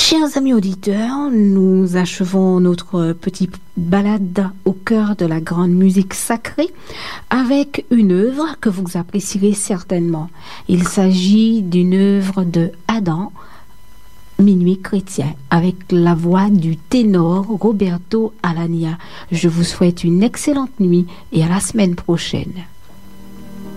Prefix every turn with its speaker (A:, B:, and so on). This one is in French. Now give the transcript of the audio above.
A: Chers amis auditeurs, nous achevons notre petite balade au cœur de la grande musique sacrée avec une œuvre que vous apprécierez certainement. Il s'agit d'une œuvre de Adam, Minuit chrétien, avec la voix du ténor Roberto Alagna. Je vous souhaite une excellente nuit et à la semaine prochaine.